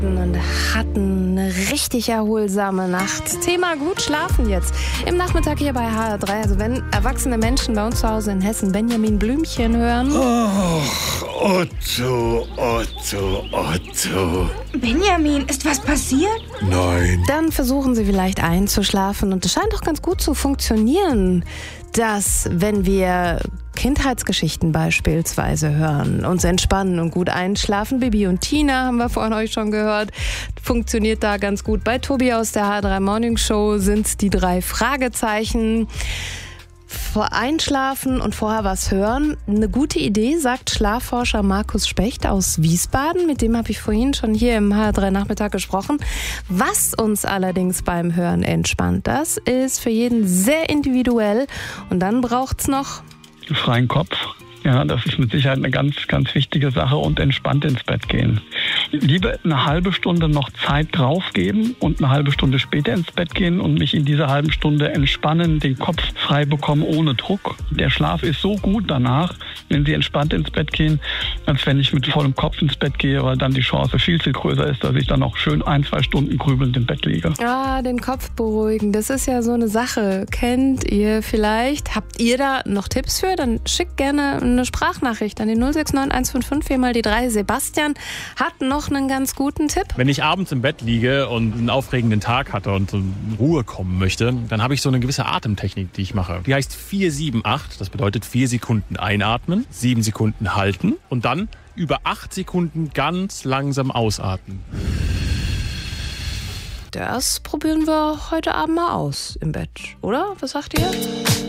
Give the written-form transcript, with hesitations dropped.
Und hatten eine richtig erholsame Nacht. Thema gut schlafen jetzt. Im Nachmittag hier bei HR3. Also wenn erwachsene Menschen bei uns zu Hause in Hessen Benjamin Blümchen hören. Oh, Otto. Benjamin, ist was passiert? Nein. Dann versuchen sie vielleicht einzuschlafen. Und es scheint doch ganz gut zu funktionieren, dass wenn wir Kindheitsgeschichten beispielsweise hören, uns entspannen und gut einschlafen. Bibi und Tina haben wir vorhin euch schon gehört. Funktioniert da ganz gut. Bei Tobi aus der HR3 Morning Show sind es die 3 Fragezeichen. Vor Einschlafen und vorher was hören. Eine gute Idee, sagt Schlafforscher Markus Specht aus Wiesbaden. Mit dem habe ich vorhin schon hier im HR3 Nachmittag gesprochen. Was uns allerdings beim Hören entspannt, das ist für jeden sehr individuell. Und dann braucht es noch freien Kopf. Ja, das ist mit Sicherheit eine ganz, ganz wichtige Sache und entspannt ins Bett gehen. Lieber eine halbe Stunde noch Zeit draufgeben und eine halbe Stunde später ins Bett gehen und mich in dieser halben Stunde entspannen, den Kopf frei bekommen ohne Druck. Der Schlaf ist so gut danach, wenn Sie entspannt ins Bett gehen, als wenn ich mit vollem Kopf ins Bett gehe, weil dann die Chance viel, viel größer ist, dass ich dann noch schön 1-2 Stunden grübelnd im Bett liege. Ah, den Kopf beruhigen, das ist ja so eine Sache. Kennt ihr vielleicht? Habt ihr da noch Tipps für? Dann schickt gerne eine Sprachnachricht an die 069 155 4 mal die 3. Sebastian hat noch einen ganz guten Tipp. Wenn ich abends im Bett liege und einen aufregenden Tag hatte und in Ruhe kommen möchte, dann habe ich so eine gewisse Atemtechnik, die ich mache. Die heißt 4-7-8. Das bedeutet 4 Sekunden einatmen, 7 Sekunden halten und dann über 8 Sekunden ganz langsam ausatmen. Das probieren wir heute Abend mal aus im Bett, oder? Was sagt ihr?